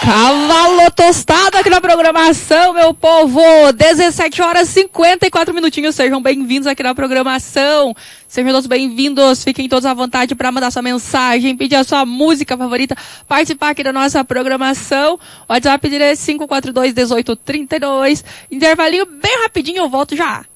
Cavalo tostado aqui na programação, meu povo. 17 horas e 54 minutinhos. Sejam bem-vindos aqui na programação. Sejam todos bem-vindos. Fiquem todos à vontade para mandar sua mensagem, pedir a sua música favorita, participar aqui da nossa programação. O WhatsApp é 542-1832. Intervalinho bem rapidinho, eu volto já.